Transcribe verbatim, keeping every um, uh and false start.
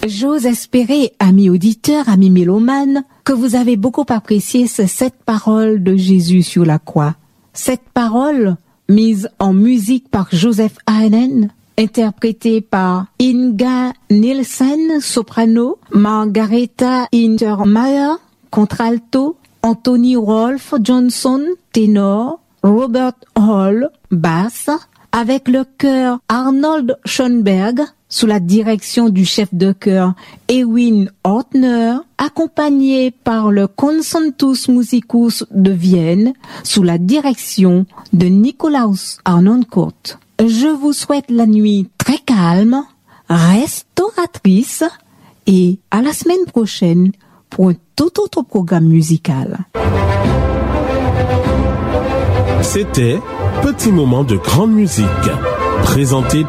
J'ose espérer, amis auditeurs, amis mélomanes, que vous avez beaucoup apprécié ces sept paroles de Jésus sur la croix. Cette parole, mise en musique par Joseph Haydn, interprétée par Inga Nielsen, soprano, Margareta Intermeyer, contralto, Anthony Rolfe Johnson, ténor, Robert Hall, basse, avec le chœur Arnold Schoenberg, sous la direction du chef de chœur Erwin Ortner, accompagné par le Concertus Musicus de Vienne, sous la direction de Nikolaus Harnoncourt. Je vous souhaite la nuit très calme, restauratrice, et à la semaine prochaine pour un tout autre programme musical. C'était Petit moment de grande musique, présenté